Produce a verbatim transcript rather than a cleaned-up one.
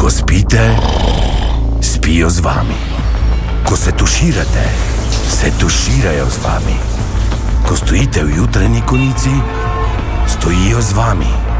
Ko spite, spijo z vami. Ko se tuširate, se tuširajo z vami. Ko stojite v jutranji konici, stojijo z vami.